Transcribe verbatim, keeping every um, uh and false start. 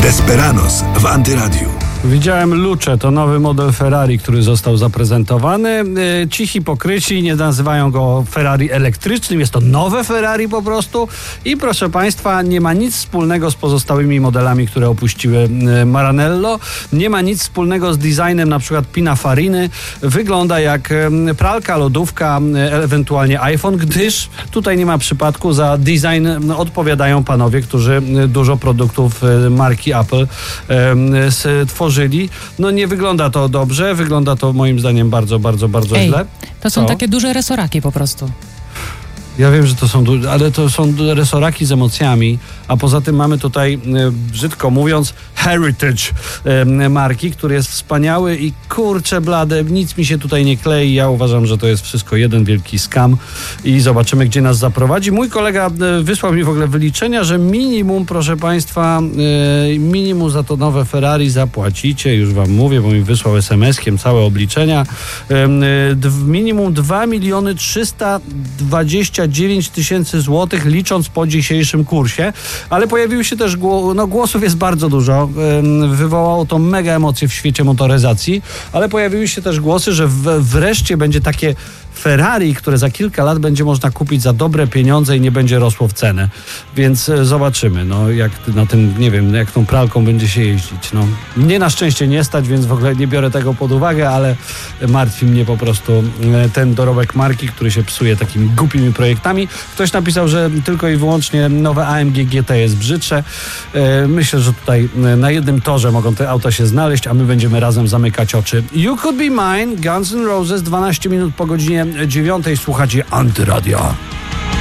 Desperados w Antyradiu. Widziałem Luce, to nowy model Ferrari, który został zaprezentowany. Ci hipokryci nie nazywają go Ferrari elektrycznym, jest to nowe Ferrari po prostu i proszę Państwa, nie ma nic wspólnego z pozostałymi modelami, które opuściły Maranello. Nie ma nic wspólnego z designem na przykład Pininfariny. Wygląda jak pralka, lodówka, ewentualnie iPhone, gdyż tutaj nie ma przypadku. Za design odpowiadają panowie, którzy dużo produktów marki Apple stworzyli. No nie wygląda to dobrze, wygląda to moim zdaniem bardzo, bardzo, bardzo Ej, źle. To są Co? takie duże resoraki po prostu. Ja wiem, że to są, du- ale to są resoraki z emocjami, a poza tym mamy tutaj, e, brzydko mówiąc, heritage e, marki, który jest wspaniały i kurczę blade, nic mi się tutaj nie klei. Ja uważam, że to jest wszystko jeden wielki scam i zobaczymy, gdzie nas zaprowadzi. Mój kolega e, wysłał mi w ogóle wyliczenia, że minimum, proszę Państwa, e, minimum za to nowe Ferrari zapłacicie, już Wam mówię, bo mi wysłał es em eskiem całe obliczenia, e, d- minimum dwa miliony trzysta dwadzieścia dziewięć tysięcy złotych, licząc po dzisiejszym kursie, ale pojawiły się też gło- no głosów jest bardzo dużo, Ym, wywołało to mega emocje w świecie motoryzacji, ale pojawiły się też głosy, że w- wreszcie będzie takie Ferrari, które za kilka lat będzie można kupić za dobre pieniądze i nie będzie rosło w cenę. Więc e, zobaczymy, no jak na tym, nie wiem, jak tą pralką będzie się jeździć. No. Mnie na szczęście nie stać, więc w ogóle nie biorę tego pod uwagę, ale martwi mnie po prostu e, ten dorobek marki, który się psuje takimi głupimi projektami. Ktoś napisał, że tylko i wyłącznie nowe A M G G T jest brzydsze. E, myślę, że tutaj e, na jednym torze mogą te auta się znaleźć, a my będziemy razem zamykać oczy. You Could Be Mine, Guns N' Roses, dwanaście minut po godzinie dziewiątej. Słuchacie Antyradia.